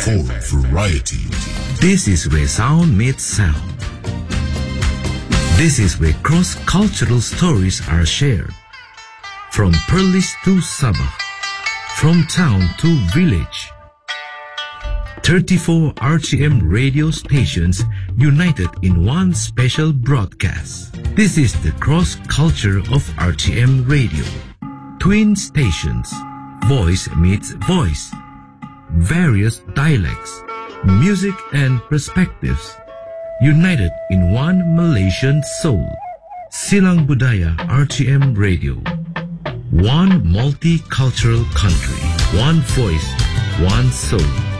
for variety. This is where sound meets sound. This is where cross-cultural stories are shared. From Perlis to Sabah, from town to village. 34 RTM radio stations united in one special broadcast. This is the cross-culture of RTM radio. Twin stations, voice meets voice. Various dialects, music and perspectives, united in one Malaysian soul. Silang Budaya RTM Radio. One multicultural country, one voice, one soul.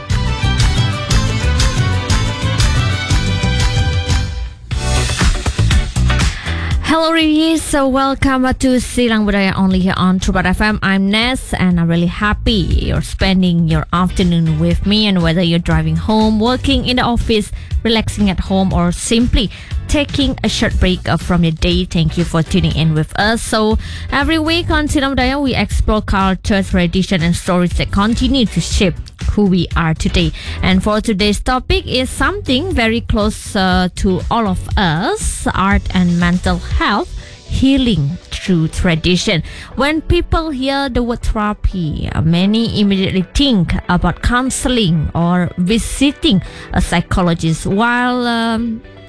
Hello reviews, so welcome to Silang Budaya only here on Trubat FM. I'm Ness and I'm really happy you're spending your afternoon with me, and whether you're driving home, working in the office, relaxing at home, or simply taking a short break from your day, thank you for tuning in with us. So every week on Silang Budaya we explore culture, tradition and stories that continue to shape who we are today. And for today's topic is something very close to all of us: art and mental health, healing through tradition. When people hear the word therapy, many immediately think about counseling or visiting a psychologist. While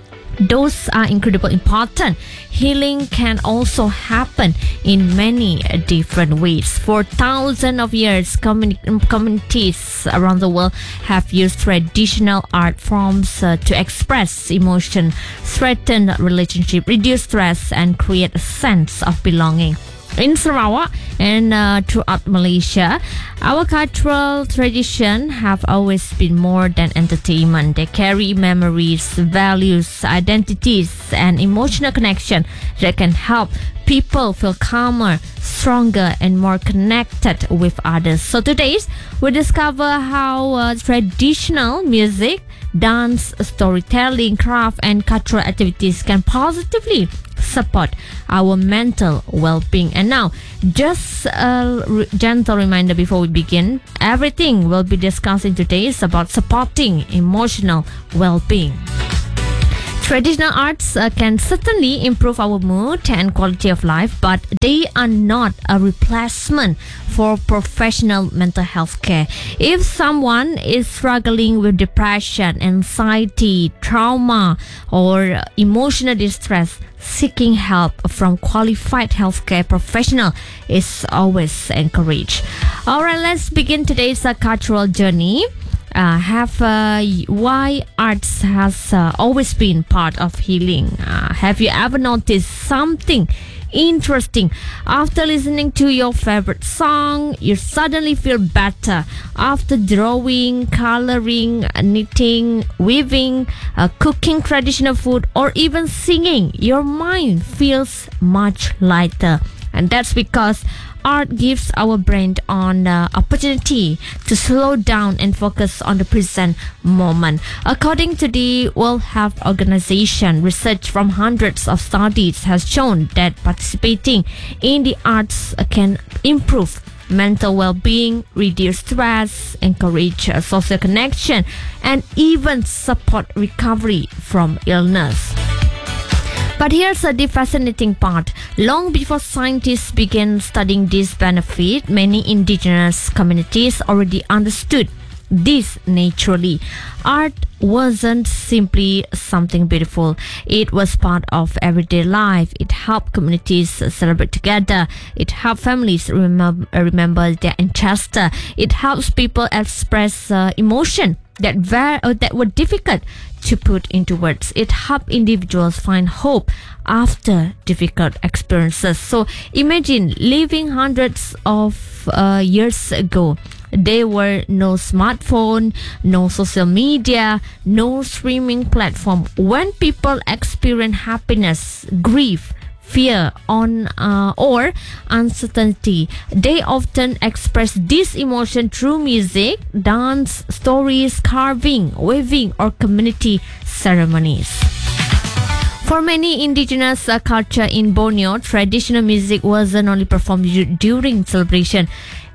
those are incredibly important, healing can also happen in many different ways. For thousands of years, communities around the world have used traditional art forms to express emotion, strengthen relationship, reduce stress, and create a sense of belonging. In Sarawak and throughout Malaysia, our cultural tradition have always been more than entertainment. They carry memories, values, identities, and emotional connection that can help people feel calmer, stronger, and more connected with others. So today, we discover how traditional music, dance, storytelling, craft, and cultural activities can positively support our mental well-being. And now, just a gentle reminder before we begin: everything we'll be discussing today is about supporting emotional well-being. Traditional arts can certainly improve our mood and quality of life, but they are not a replacement for professional mental health care. If someone is struggling with depression, anxiety, trauma, or emotional distress, seeking help from qualified healthcare professional is always encouraged. Alright, let's begin today's cultural journey. Why arts has always been part of healing. Have you ever noticed something interesting? After listening to your favorite song, you suddenly feel better. After drawing, coloring, knitting, weaving, cooking traditional food, or even singing, your mind feels much lighter. And that's because art gives our brain an opportunity to slow down and focus on the present moment. According to the World Health Organization, research from hundreds of studies has shown that participating in the arts can improve mental well-being, reduce stress, encourage social connection, and even support recovery from illness. But here's the fascinating part. Long before scientists began studying this benefit, many indigenous communities already understood this naturally. Art wasn't simply something beautiful. It was part of everyday life. It helped communities celebrate together. It helped families remember their ancestors. It helps people express emotion that were difficult to put into words. It helps individuals find hope after difficult experiences. So imagine living hundreds of years ago. There were no smartphone, no social media, no streaming platform. When people experience happiness, grief, fear, or uncertainty, they often express this emotion through music, dance, stories, carving, weaving, or community ceremonies. For many indigenous culture in Borneo, traditional music wasn't only performed during celebration.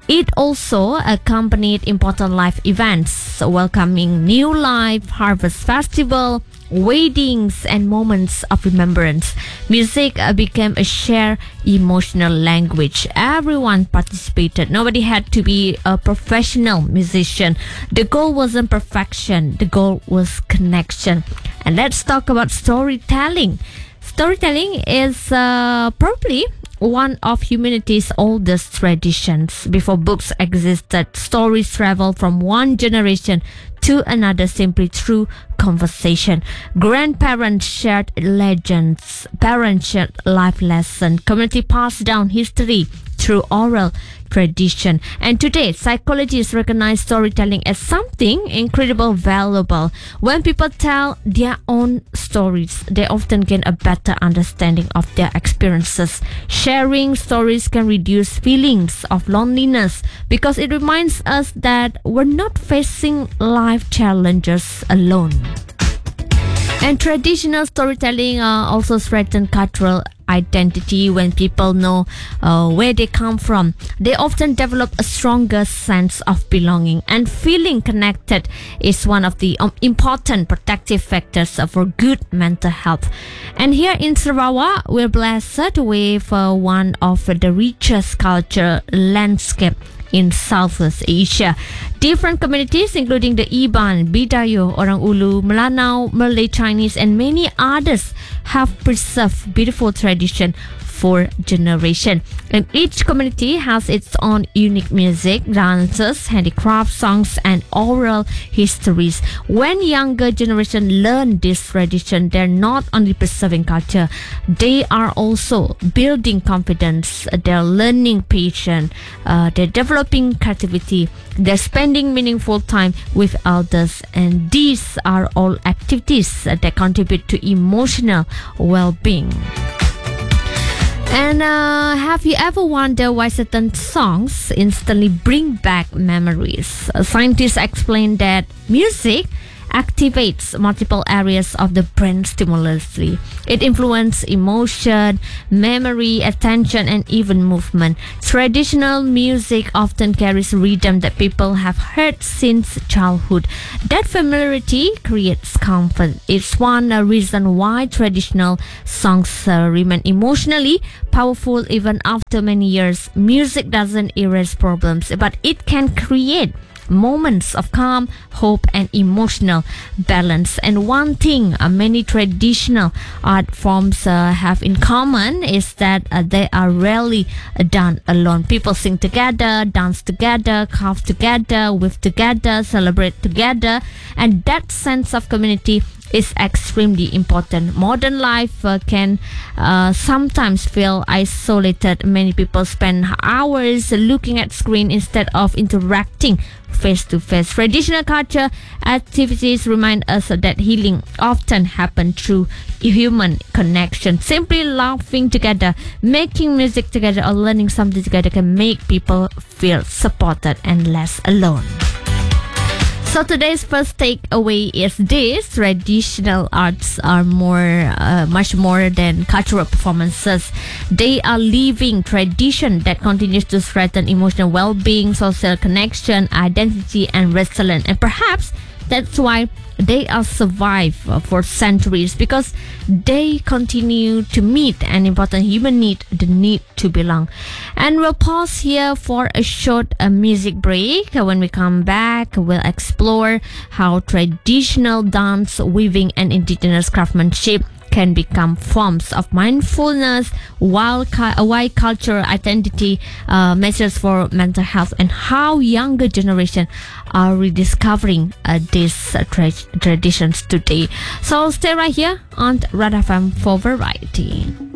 It also accompanied important life events, welcoming New Life, Harvest Festival, weddings, and moments of remembrance. Music became a shared emotional language. Everyone participated. Nobody had to be a professional musician. The goal wasn't perfection. The goal was connection. And let's talk about storytelling. Storytelling is probably one of humanity's oldest traditions. Before books existed, stories traveled from one generation to another simply through conversation. Grandparents shared legends, parents shared life lessons, community passed down history through oral tradition. And today, psychologists recognize storytelling as something incredibly valuable. When people tell their own stories, they often gain a better understanding of their experiences. Sharing stories can reduce feelings of loneliness because it reminds us that we're not facing life challenges alone. And traditional storytelling also strengthens cultural identity. When people know where they come from, they often develop a stronger sense of belonging, and feeling connected is one of the important protective factors for good mental health. And here in Sarawak, we're blessed with one of the richest cultural landscape in Southeast Asia. Different communities including the Iban, Bidayo, Orang Ulu, Melanau, Malay, Chinese, and many others have preserved beautiful tradition for generations. And each community has its own unique music, dances, handicraft, songs, and oral histories. When younger generation learn this tradition, they're not only preserving culture, they are also building confidence, they're learning patience, they're developing creativity, they're spending meaningful time with elders, and these are all activities that contribute to emotional well-being. And have you ever wondered why certain songs instantly bring back memories? Scientists explain that music activates multiple areas of the brain stimulously. It influences emotion, memory, attention, and even movement. Traditional music often carries rhythm that people have heard since childhood. That familiarity creates comfort. It's one reason why traditional songs remain emotionally powerful even after many years. Music doesn't erase problems, but it can create moments of calm, hope, and emotional balance. And one thing many traditional art forms have in common is that they are rarely done alone. People sing together, dance together, carve together, weave together, celebrate together, and that sense of community is extremely important. Modern life can sometimes feel isolated. Many people spend hours looking at screen instead of interacting face to face. Traditional culture activities remind us that healing often happens through human connection. Simply laughing together, making music together, or learning something together can make people feel supported and less alone. So today's first takeaway is this: traditional arts are much more than cultural performances. They are living tradition that continues to strengthen emotional well-being, social connection, identity, and resilience. And perhaps that's why they are survive for centuries, because they continue to meet an important human need, the need to belong. And we'll pause here for a short music break. When we come back, we'll explore how traditional dance, weaving, and indigenous craftsmanship can become forms of mindfulness, while cultural identity matters for mental health, and how younger generation are rediscovering these traditions today. So stay right here on Red FM for variety.